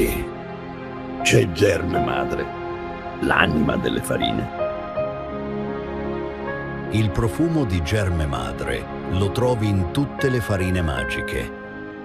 perché c'è Germe Madre, l'anima delle farine. Il profumo di Germe Madre lo trovi in tutte le farine magiche.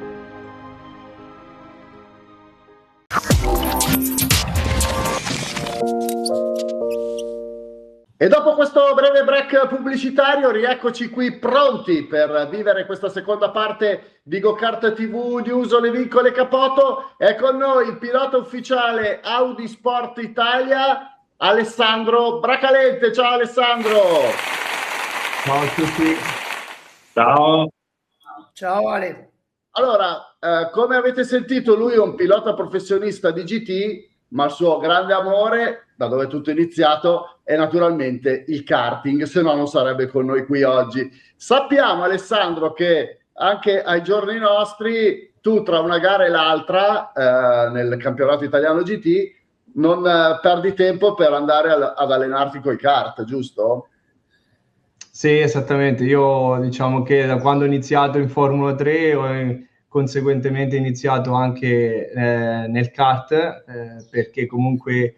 E dopo questo breve break pubblicitario, rieccoci qui pronti per vivere questa seconda parte di Go-Kart TV News Olivicole Capoto. È con noi il pilota ufficiale Audi Sport Italia, Alessandro Bracalente. Ciao Alessandro! Ciao a tutti. Ciao. Ciao Ale. Allora, come avete sentito, lui è un pilota professionista di GT, ma il suo grande amore, da dove tutto è iniziato, è naturalmente il karting, se no non sarebbe con noi qui oggi. Sappiamo, Alessandro, che anche ai giorni nostri, tu tra una gara e l'altra, nel campionato italiano GT, non perdi tempo per andare ad allenarti coi kart, giusto? Sì, esattamente. Io diciamo che da quando ho iniziato in Formula 3 ho conseguentemente iniziato anche nel kart, perché comunque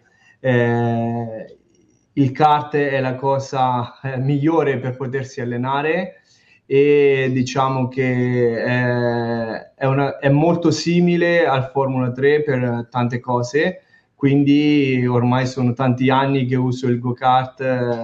il kart è la cosa migliore per potersi allenare, e diciamo che è molto simile al Formula 3 per tante cose, quindi ormai sono tanti anni che uso il go-kart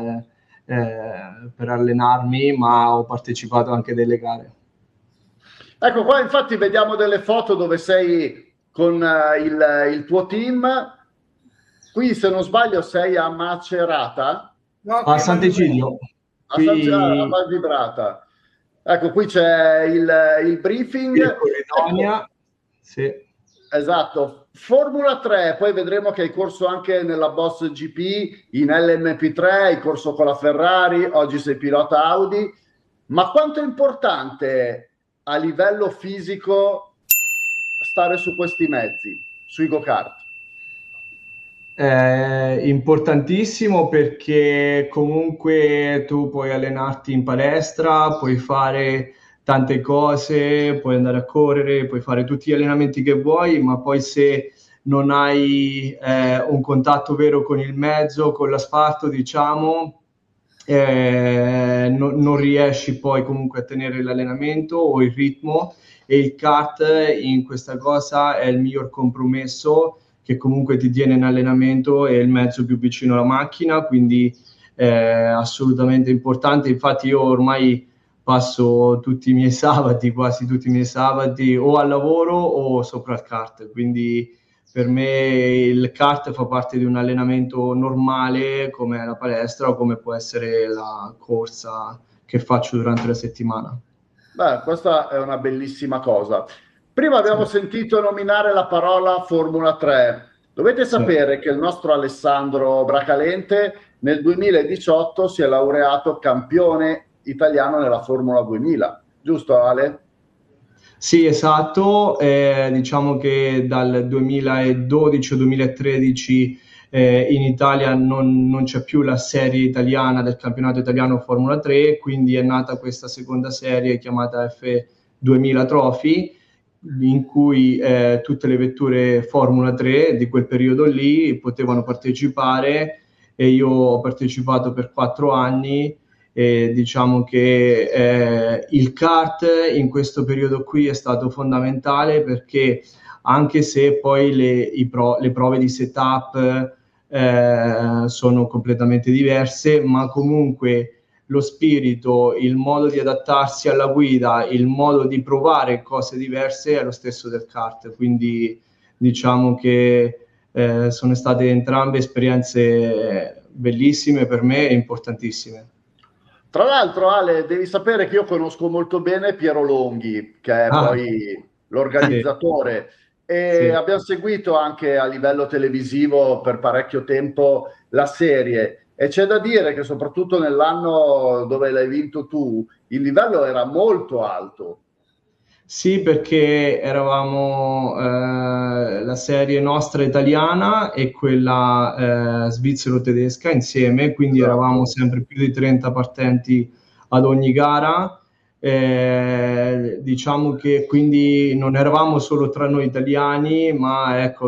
per allenarmi, ma ho partecipato anche a delle gare. Ecco qua, infatti vediamo delle foto dove sei con il tuo team. Qui, se non sbaglio, sei a Macerata? No, A Sant'Egidio. A Val Vibrata. Ecco, qui c'è il briefing. Ecco, sì. Esatto. Formula 3, poi vedremo che hai corso anche nella Boss GP, in LMP3, hai corso con la Ferrari, oggi sei pilota Audi. Ma quanto è importante a livello fisico stare su questi mezzi, sui go-kart? Importantissimo, perché comunque tu puoi allenarti in palestra, puoi fare tante cose, puoi andare a correre, puoi fare tutti gli allenamenti che vuoi, ma poi se non hai un contatto vero con il mezzo, con l'asfalto, diciamo, non riesci poi comunque a tenere l'allenamento o il ritmo, e il kart in questa cosa è il miglior compromesso, che comunque ti tiene in allenamento, è il mezzo più vicino alla macchina, quindi è assolutamente importante. Infatti io ormai passo tutti i miei sabati, quasi tutti i miei sabati, o al lavoro o sopra il kart, quindi per me il kart fa parte di un allenamento normale, come la palestra o come può essere la corsa che faccio durante la settimana. Beh, questa è una bellissima cosa. Prima abbiamo sentito nominare la parola Formula 3. Dovete sapere che il nostro Alessandro Bracalente nel 2018 si è laureato campione italiano nella Formula 2000, giusto Ale? Sì, esatto. Diciamo che dal 2012-2013 in Italia non c'è più la serie italiana del campionato italiano Formula 3, quindi è nata questa seconda serie chiamata F2000 Trophy, in cui tutte le vetture Formula 3 di quel periodo lì potevano partecipare, e io ho partecipato per 4 anni. E diciamo che il kart in questo periodo qui è stato fondamentale, perché anche se poi le prove di setup sono completamente diverse, ma comunque lo spirito, il modo di adattarsi alla guida, il modo di provare cose diverse è lo stesso del kart, quindi diciamo che sono state entrambe esperienze bellissime per me e importantissime. Tra l'altro, Ale, devi sapere che io conosco molto bene Piero Longhi, che è poi l'organizzatore, e abbiamo seguito anche a livello televisivo per parecchio tempo la serie, e c'è da dire che soprattutto nell'anno dove l'hai vinto tu, il livello era molto alto. Sì, perché eravamo la serie nostra italiana e quella svizzero-tedesca insieme, quindi eravamo sempre più di 30 partenti ad ogni gara. Diciamo che quindi non eravamo solo tra noi italiani, ma ecco,